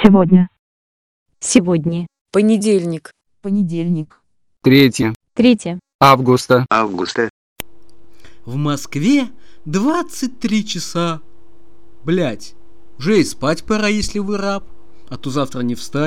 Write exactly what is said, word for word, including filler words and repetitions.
Сегодня. Сегодня. Понедельник. Понедельник. Третье. Третье. Августа. Августа. В Москве двадцать три часа. Блять, уже и спать пора, если вы раб. А то завтра не встать.